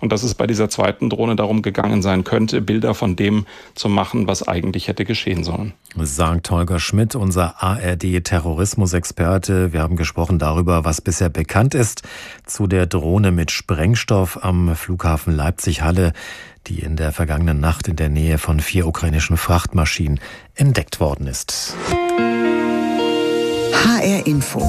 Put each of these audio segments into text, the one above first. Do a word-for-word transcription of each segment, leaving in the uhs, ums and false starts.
und dass es bei dieser zweiten Drohne darum gegangen sein könnte, Bilder von dem zu machen, was eigentlich hätte geschehen sollen. Sagt Holger Schmidt, unser A R D-Terrorismusexperte. Wir haben gesprochen darüber, was bisher bekannt ist zu der Drohne mit Sprengstoff am Flughafen Leipzig-Halle, die in der vergangenen Nacht in der Nähe von vier ukrainischen Frachtmaschinen entdeckt worden ist. H R Info.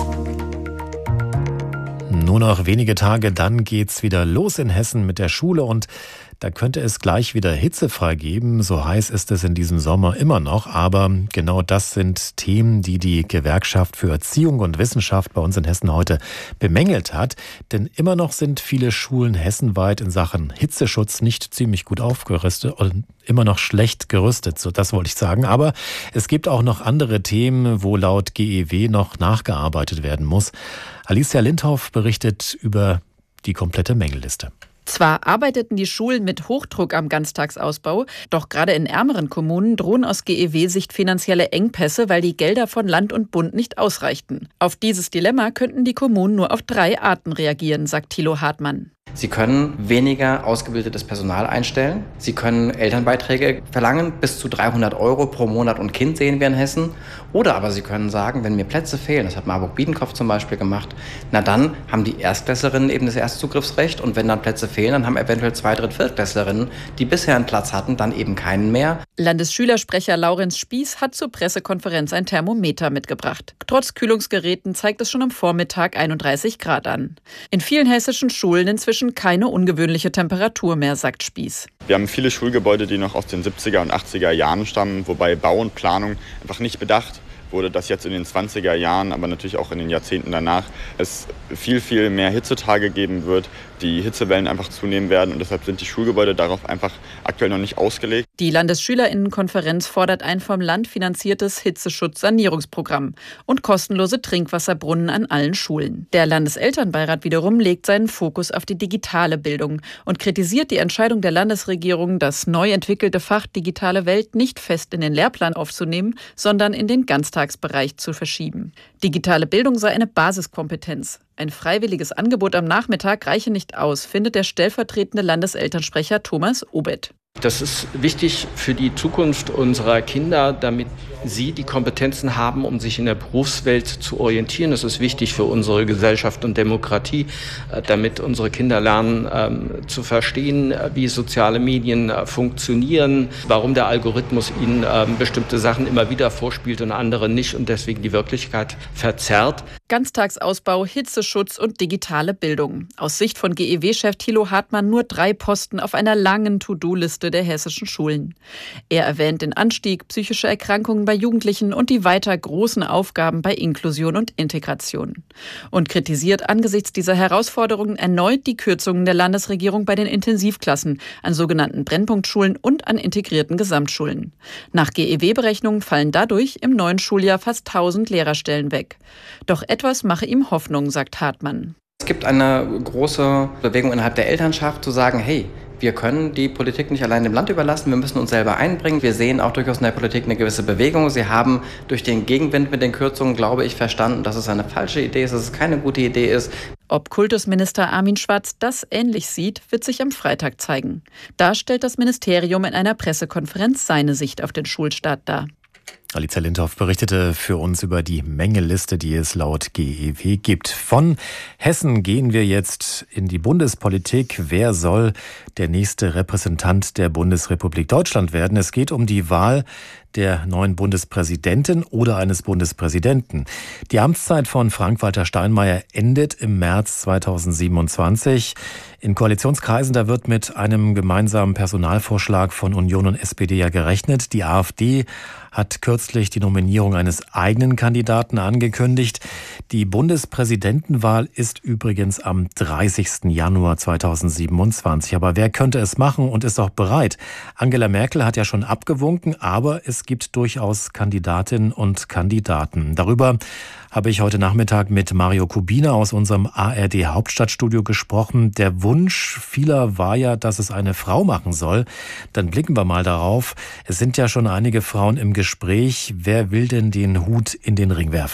Nur noch wenige Tage, dann geht's wieder los in Hessen mit der Schule und da könnte es gleich wieder hitzefrei geben. So heiß ist es in diesem Sommer immer noch. Aber genau das sind Themen, die die Gewerkschaft für Erziehung und Wissenschaft bei uns in Hessen heute bemängelt hat. Denn immer noch sind viele Schulen hessenweit in Sachen Hitzeschutz nicht ziemlich gut aufgerüstet und immer noch schlecht gerüstet. So, das wollte ich sagen. Aber es gibt auch noch andere Themen, wo laut G E W noch nachgearbeitet werden muss. Alicia Lindhoff berichtet über die komplette Mängelliste. Zwar arbeiteten die Schulen mit Hochdruck am Ganztagsausbau, doch gerade in ärmeren Kommunen drohen aus G E W-Sicht finanzielle Engpässe, weil die Gelder von Land und Bund nicht ausreichten. Auf dieses Dilemma könnten die Kommunen nur auf drei Arten reagieren, sagt Thilo Hartmann. Sie können weniger ausgebildetes Personal einstellen. Sie können Elternbeiträge verlangen, bis zu dreihundert Euro pro Monat und Kind sehen wir in Hessen. Oder aber Sie können sagen, wenn mir Plätze fehlen, das hat Marburg-Biedenkopf zum Beispiel gemacht, na dann haben die Erstklässlerinnen eben das Erstzugriffsrecht und wenn dann Plätze fehlen, dann haben eventuell Zwei-, Dritt-, Viertklässlerinnen, die bisher einen Platz hatten, dann eben keinen mehr. Landesschülersprecher Laurenz Spieß hat zur Pressekonferenz ein Thermometer mitgebracht. Trotz Kühlungsgeräten zeigt es schon am Vormittag einunddreißig Grad an. In vielen hessischen Schulen inzwischen keine ungewöhnliche Temperatur mehr, sagt Spieß. Wir haben viele Schulgebäude, die noch aus den siebziger und achtziger Jahren stammen, wobei Bau und Planung einfach nicht bedacht wurde, dass jetzt in den zwanziger Jahren, aber natürlich auch in den Jahrzehnten danach, es viel, viel mehr Hitzetage geben wird, die Hitzewellen einfach zunehmen werden und deshalb sind die Schulgebäude darauf einfach aktuell noch nicht ausgelegt. Die Landesschülerinnenkonferenz fordert ein vom Land finanziertes Hitzeschutz-Sanierungsprogramm und kostenlose Trinkwasserbrunnen an allen Schulen. Der Landeselternbeirat wiederum legt seinen Fokus auf die digitale Bildung und kritisiert die Entscheidung der Landesregierung, das neu entwickelte Fach Digitale Welt nicht fest in den Lehrplan aufzunehmen, sondern in den Ganztagsbereich zu verschieben. Digitale Bildung sei eine Basiskompetenz. Ein freiwilliges Angebot am Nachmittag reiche nicht aus, findet der stellvertretende Landeselternsprecher Thomas Obeth. Das ist wichtig für die Zukunft unserer Kinder, damit sie die Kompetenzen haben, um sich in der Berufswelt zu orientieren. Das ist wichtig für unsere Gesellschaft und Demokratie, damit unsere Kinder lernen ähm, zu verstehen, wie soziale Medien äh, funktionieren, warum der Algorithmus ihnen ähm, bestimmte Sachen immer wieder vorspielt und andere nicht und deswegen die Wirklichkeit verzerrt. Ganztagsausbau, Hitzeschutz und digitale Bildung. Aus Sicht von G E W-Chef Thilo Hartmann nur drei Posten auf einer langen To-Do-Liste der hessischen Schulen. Er erwähnt den Anstieg psychischer Erkrankungen bei Jugendlichen und die weiter großen Aufgaben bei Inklusion und Integration. Und kritisiert angesichts dieser Herausforderungen erneut die Kürzungen der Landesregierung bei den Intensivklassen, an sogenannten Brennpunktschulen und an integrierten Gesamtschulen. Nach G E W-Berechnungen fallen dadurch im neuen Schuljahr fast tausend Lehrerstellen weg. Doch etwas mache ihm Hoffnung, sagt Hartmann. Es gibt eine große Bewegung innerhalb der Elternschaft zu sagen, hey, wir können die Politik nicht allein dem Land überlassen, wir müssen uns selber einbringen. Wir sehen auch durchaus in der Politik eine gewisse Bewegung. Sie haben durch den Gegenwind mit den Kürzungen, glaube ich, verstanden, dass es eine falsche Idee ist, dass es keine gute Idee ist. Ob Kultusminister Armin Schwarz das ähnlich sieht, wird sich am Freitag zeigen. Da stellt das Ministerium in einer Pressekonferenz seine Sicht auf den Schulstart dar. Alicia Lindhoff berichtete für uns über die Mängelliste, die es laut G E W gibt. Von Hessen gehen wir jetzt in die Bundespolitik. Wer soll der nächste Repräsentant der Bundesrepublik Deutschland werden? Es geht um die Wahl der neuen Bundespräsidentin oder eines Bundespräsidenten. Die Amtszeit von Frank-Walter Steinmeier endet im März zweitausendsiebenundzwanzig. In Koalitionskreisen, da wird mit einem gemeinsamen Personalvorschlag von Union und S P D ja gerechnet. Die AfD hat kürzlich die Nominierung eines eigenen Kandidaten angekündigt. Die Bundespräsidentenwahl ist übrigens am dreißigsten Januar zweitausendsiebenundzwanzig. Aber wer könnte es machen und ist auch bereit? Angela Merkel hat ja schon abgewunken, aber es gibt durchaus Kandidatinnen und Kandidaten. Darüber habe ich heute Nachmittag mit Mario Kubina aus unserem A R D Hauptstadtstudio gesprochen. Der Wunsch vieler war ja, dass es eine Frau machen soll. Dann blicken wir mal darauf. Es sind ja schon einige Frauen im Gespräch. Wer will denn den Hut in den Ring werfen?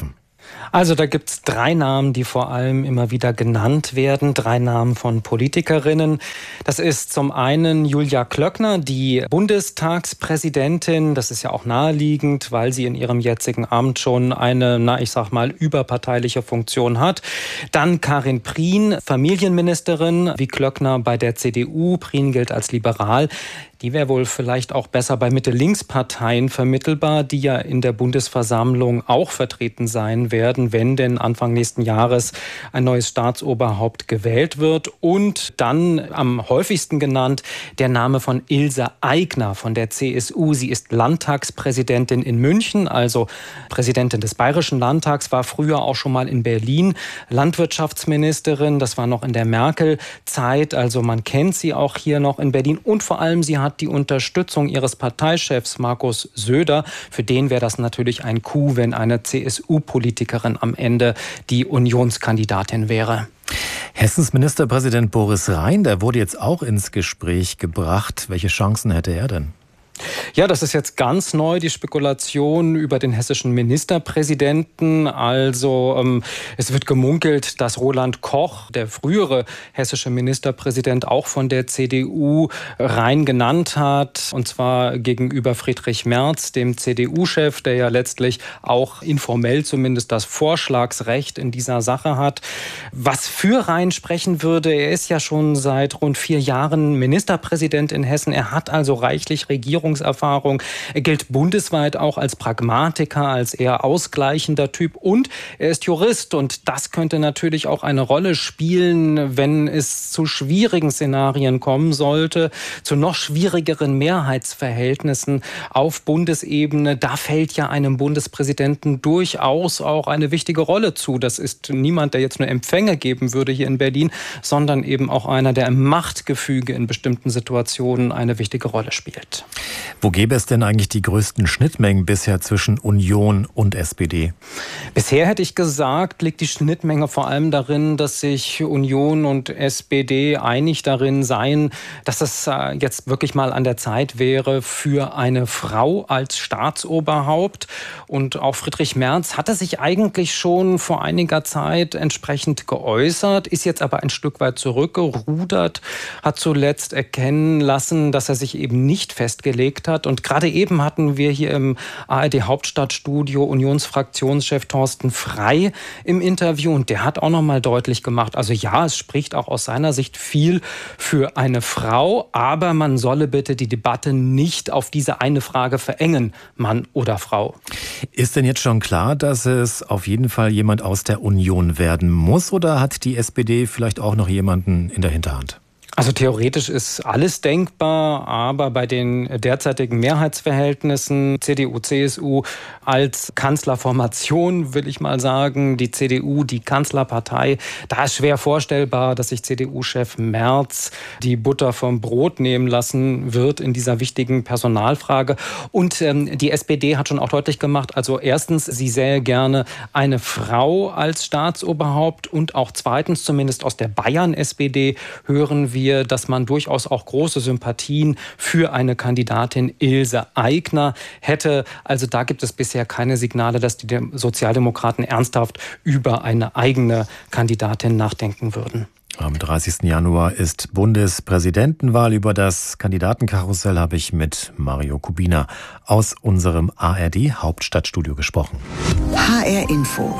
Also da gibt es drei Namen, die vor allem immer wieder genannt werden, drei Namen von Politikerinnen. Das ist zum einen Julia Klöckner, die Bundestagspräsidentin. Das ist ja auch naheliegend, weil sie in ihrem jetzigen Amt schon eine, na ich sag mal, überparteiliche Funktion hat. Dann Karin Prien, Familienministerin, wie Klöckner bei der C D U. Prien gilt als liberal. Die wäre wohl vielleicht auch besser bei Mitte-Links-Parteien vermittelbar, die ja in der Bundesversammlung auch vertreten sein werden, wenn denn Anfang nächsten Jahres ein neues Staatsoberhaupt gewählt wird. Und dann am häufigsten genannt der Name von Ilse Aigner von der C S U. Sie ist Landtagspräsidentin in München, also Präsidentin des Bayerischen Landtags, war früher auch schon mal in Berlin Landwirtschaftsministerin. Das war noch in der Merkel-Zeit, also man kennt sie auch hier noch in Berlin. Und vor allem, sie hat die Unterstützung ihres Parteichefs Markus Söder. Für den wäre das natürlich ein Coup, wenn eine C S U-Politikerin am Ende die Unionskandidatin wäre. Hessens Ministerpräsident Boris Rhein, der wurde jetzt auch ins Gespräch gebracht. Welche Chancen hätte er denn? Ja, das ist jetzt ganz neu, die Spekulation über den hessischen Ministerpräsidenten. Also ähm, es wird gemunkelt, dass Roland Koch, der frühere hessische Ministerpräsident, auch von der C D U Rhein genannt hat. Und zwar gegenüber Friedrich Merz, dem C D U-Chef, der ja letztlich auch informell zumindest das Vorschlagsrecht in dieser Sache hat. Was für Rhein sprechen würde, er ist ja schon seit rund vier Jahren Ministerpräsident in Hessen. Er hat also reichlich Regierung Erfahrung. Er gilt bundesweit auch als Pragmatiker, als eher ausgleichender Typ und er ist Jurist und das könnte natürlich auch eine Rolle spielen, wenn es zu schwierigen Szenarien kommen sollte, zu noch schwierigeren Mehrheitsverhältnissen auf Bundesebene. Da fällt ja einem Bundespräsidenten durchaus auch eine wichtige Rolle zu. Das ist niemand, der jetzt nur Empfänge geben würde hier in Berlin, sondern eben auch einer, der im Machtgefüge in bestimmten Situationen eine wichtige Rolle spielt. Wo gäbe es denn eigentlich die größten Schnittmengen bisher zwischen Union und S P D? Bisher hätte ich gesagt, liegt die Schnittmenge vor allem darin, dass sich Union und S P D einig darin seien, dass es jetzt wirklich mal an der Zeit wäre für eine Frau als Staatsoberhaupt. Und auch Friedrich Merz hatte sich eigentlich schon vor einiger Zeit entsprechend geäußert, ist jetzt aber ein Stück weit zurückgerudert, hat zuletzt erkennen lassen, dass er sich eben nicht festgelegt hat. Und gerade eben hatten wir hier im A R D-Hauptstadtstudio Unionsfraktionschef Thorsten Frey im Interview und der hat auch noch mal deutlich gemacht, also ja, es spricht auch aus seiner Sicht viel für eine Frau, aber man solle bitte die Debatte nicht auf diese eine Frage verengen, Mann oder Frau. Ist denn jetzt schon klar, dass es auf jeden Fall jemand aus der Union werden muss oder hat die S P D vielleicht auch noch jemanden in der Hinterhand? Also theoretisch ist alles denkbar, aber bei den derzeitigen Mehrheitsverhältnissen C D U, C S U als Kanzlerformation, will ich mal sagen, die C D U, die Kanzlerpartei, da ist schwer vorstellbar, dass sich C D U-Chef Merz die Butter vom Brot nehmen lassen wird in dieser wichtigen Personalfrage. Und ähm, die S P D hat schon auch deutlich gemacht, also erstens, sie sähe gerne eine Frau als Staatsoberhaupt und auch zweitens, zumindest aus der Bayern-S P D, hören wir, dass man durchaus auch große Sympathien für eine Kandidatin Ilse Aigner hätte. Also da gibt es bisher keine Signale, dass die Sozialdemokraten ernsthaft über eine eigene Kandidatin nachdenken würden. Am dreißigsten Januar ist Bundespräsidentenwahl. Über das Kandidatenkarussell habe ich mit Mario Kubina aus unserem A R D-Hauptstadtstudio gesprochen. H R Info.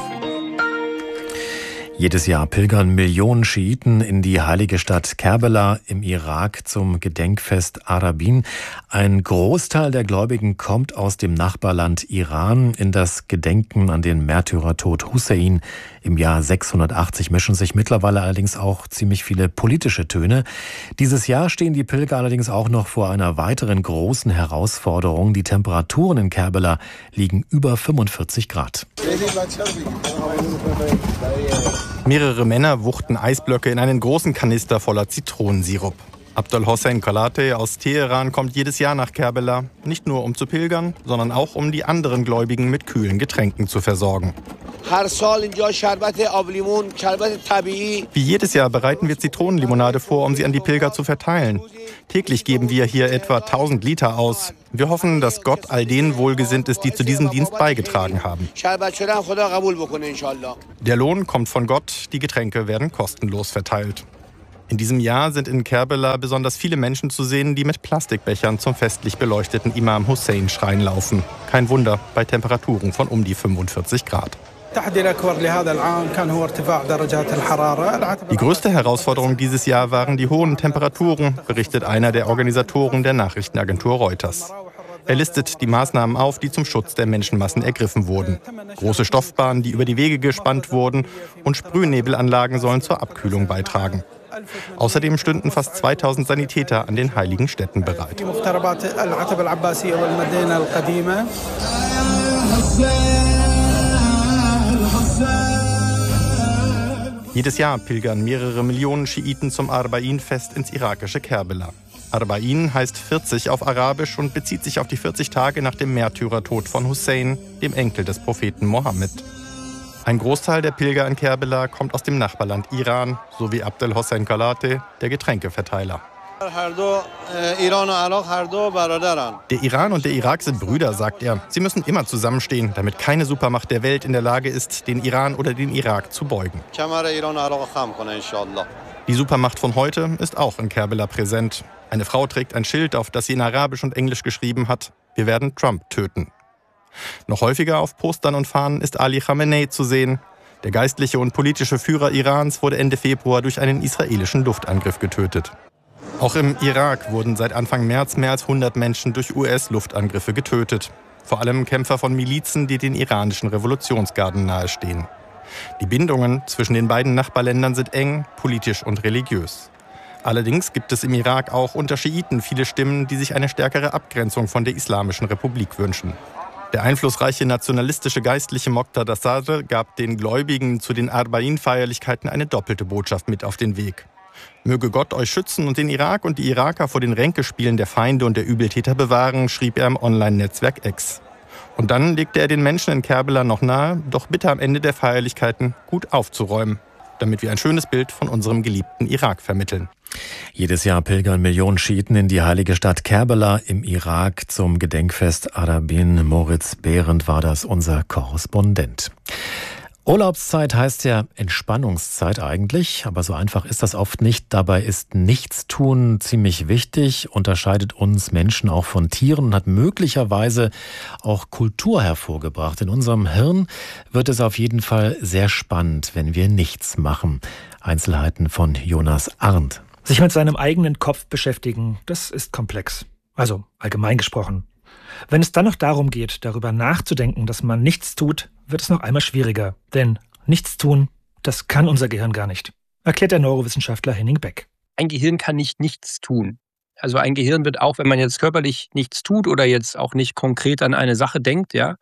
Jedes Jahr pilgern Millionen Schiiten in die heilige Stadt Kerbela im Irak zum Gedenkfest Arabin. Ein Großteil der Gläubigen kommt aus dem Nachbarland Iran. In das Gedenken an den Märtyrertod Hussein im Jahr sechshundertachtzig mischen sich mittlerweile allerdings auch ziemlich viele politische Töne. Dieses Jahr stehen die Pilger allerdings auch noch vor einer weiteren großen Herausforderung. Die Temperaturen in Kerbela liegen über fünfundvierzig Grad. Mehrere Männer wuchten Eisblöcke in einen großen Kanister voller Zitronensirup. Abdul Hossein Kalate aus Teheran kommt jedes Jahr nach Kerbela, nicht nur um zu pilgern, sondern auch um die anderen Gläubigen mit kühlen Getränken zu versorgen. Wie jedes Jahr bereiten wir Zitronenlimonade vor, um sie an die Pilger zu verteilen. Täglich geben wir hier etwa tausend Liter aus. Wir hoffen, dass Gott all denen wohlgesinnt ist, die zu diesem Dienst beigetragen haben. Der Lohn kommt von Gott, die Getränke werden kostenlos verteilt. In diesem Jahr sind in Kerbela besonders viele Menschen zu sehen, die mit Plastikbechern zum festlich beleuchteten Imam Hussein-Schrein laufen. Kein Wunder bei Temperaturen von um die fünfundvierzig Grad. Die größte Herausforderung dieses Jahr waren die hohen Temperaturen, berichtet einer der Organisatoren der Nachrichtenagentur Reuters. Er listet die Maßnahmen auf, die zum Schutz der Menschenmassen ergriffen wurden. Große Stoffbahnen, die über die Wege gespannt wurden, und Sprühnebelanlagen sollen zur Abkühlung beitragen. Außerdem stünden fast zweitausend Sanitäter an den heiligen Städten bereit. Jedes Jahr pilgern mehrere Millionen Schiiten zum Arba'in-Fest ins irakische Kerbela. Arba'in heißt vierzig auf Arabisch und bezieht sich auf die vierzig Tage nach dem Märtyrertod von Hussein, dem Enkel des Propheten Mohammed. Ein Großteil der Pilger in Kerbela kommt aus dem Nachbarland Iran, so wie Abdel Hossein Kalate, der Getränkeverteiler. Der Iran und der Irak sind Brüder, sagt er. Sie müssen immer zusammenstehen, damit keine Supermacht der Welt in der Lage ist, den Iran oder den Irak zu beugen. Die Supermacht von heute ist auch in Kerbela präsent. Eine Frau trägt ein Schild, auf das sie in Arabisch und Englisch geschrieben hat: Wir werden Trump töten. Noch häufiger auf Postern und Fahnen ist Ali Khamenei zu sehen. Der geistliche und politische Führer Irans wurde Ende Februar durch einen israelischen Luftangriff getötet. Auch im Irak wurden seit Anfang März mehr als hundert Menschen durch U S-Luftangriffe getötet. Vor allem Kämpfer von Milizen, die den iranischen Revolutionsgarden nahestehen. Die Bindungen zwischen den beiden Nachbarländern sind eng, politisch und religiös. Allerdings gibt es im Irak auch unter Schiiten viele Stimmen, die sich eine stärkere Abgrenzung von der Islamischen Republik wünschen. Der einflussreiche nationalistische Geistliche Moqtada Sadr gab den Gläubigen zu den Arba'in-Feierlichkeiten eine doppelte Botschaft mit auf den Weg. Möge Gott euch schützen und den Irak und die Iraker vor den Ränkespielen der Feinde und der Übeltäter bewahren, schrieb er im Online-Netzwerk X. Und dann legte er den Menschen in Kerbela noch nahe, doch bitte am Ende der Feierlichkeiten gut aufzuräumen, damit wir ein schönes Bild von unserem geliebten Irak vermitteln. Jedes Jahr pilgern Millionen Schiiten in die heilige Stadt Kerbela im Irak zum Gedenkfest Arabin. Moritz Behrendt war das, unser Korrespondent. Urlaubszeit heißt ja Entspannungszeit eigentlich, aber so einfach ist das oft nicht. Dabei ist Nichtstun ziemlich wichtig, unterscheidet uns Menschen auch von Tieren und hat möglicherweise auch Kultur hervorgebracht. In unserem Hirn wird es auf jeden Fall sehr spannend, wenn wir nichts machen. Einzelheiten von Jonas Arndt. Sich mit seinem eigenen Kopf beschäftigen, das ist komplex. Also allgemein gesprochen. Wenn es dann noch darum geht, darüber nachzudenken, dass man nichts tut, wird es noch einmal schwieriger. Denn nichts tun, das kann unser Gehirn gar nicht, erklärt der Neurowissenschaftler Henning Beck. Ein Gehirn kann nicht nichts tun. Also ein Gehirn wird auch, wenn man jetzt körperlich nichts tut oder jetzt auch nicht konkret an eine Sache denkt, ja,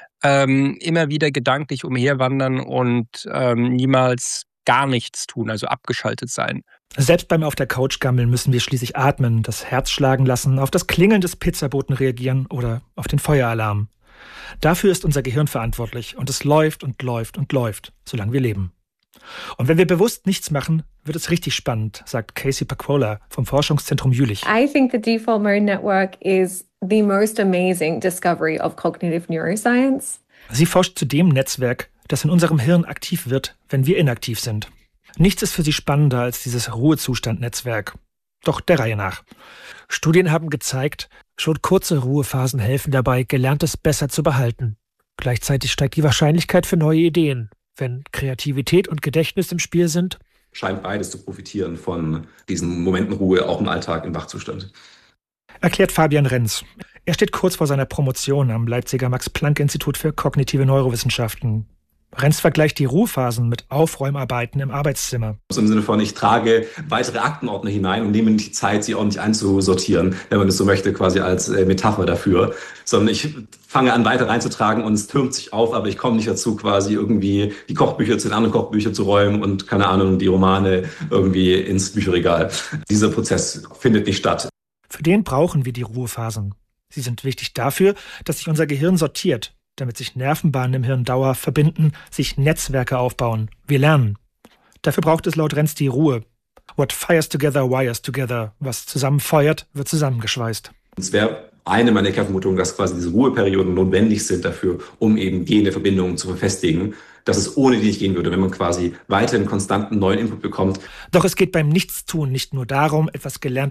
ähm, immer wieder gedanklich umherwandern und ähm, niemals gar nichts tun, also abgeschaltet sein. Selbst beim auf der Couch gammeln müssen wir schließlich atmen, das Herz schlagen lassen, auf das Klingeln des Pizzaboten reagieren oder auf den Feueralarm. Dafür ist unser Gehirn verantwortlich und es läuft und läuft und läuft, solange wir leben. Und wenn wir bewusst nichts machen, wird es richtig spannend, sagt Casey Paquola vom Forschungszentrum Jülich. I think the Default Mode Network is the most amazing discovery of cognitive neuroscience. Sie forscht zu dem Netzwerk, das in unserem Hirn aktiv wird, wenn wir inaktiv sind. Nichts ist für sie spannender als dieses Ruhezustand-Netzwerk. Doch der Reihe nach. Studien haben gezeigt, schon kurze Ruhephasen helfen dabei, Gelerntes besser zu behalten. Gleichzeitig steigt die Wahrscheinlichkeit für neue Ideen. Wenn Kreativität und Gedächtnis im Spiel sind, scheint beides zu profitieren von diesen Momenten Ruhe, auch im Alltag, im Wachzustand. Erklärt Fabian Renz. Er steht kurz vor seiner Promotion am Leipziger Max-Planck-Institut für kognitive Neurowissenschaften. Renz vergleicht die Ruhephasen mit Aufräumarbeiten im Arbeitszimmer. Also im Sinne von, ich trage weitere Aktenordner hinein und nehme nicht die Zeit, sie ordentlich einzusortieren, wenn man das so möchte, quasi als Metapher dafür. Sondern ich fange an, weiter reinzutragen und es türmt sich auf, aber ich komme nicht dazu, quasi irgendwie die Kochbücher zu den anderen Kochbüchern zu räumen und, keine Ahnung, die Romane irgendwie ins Bücherregal. Dieser Prozess findet nicht statt. Für den brauchen wir die Ruhephasen. Sie sind wichtig dafür, dass sich unser Gehirn sortiert. Damit sich Nervenbahnen im Hirn dauer verbinden, sich Netzwerke aufbauen. Wir lernen. Dafür braucht es laut Renz die Ruhe. What fires together, wires together. Was zusammenfeuert, wird zusammengeschweißt. Es wäre eine meiner Kernvermutungen, dass quasi diese Ruheperioden notwendig sind dafür, um eben gehende Verbindungen zu verfestigen, dass es ohne die nicht gehen würde, wenn man quasi weiterhin konstanten neuen Input bekommt. Doch es geht beim Nichtstun nicht nur darum, etwas Gelerntes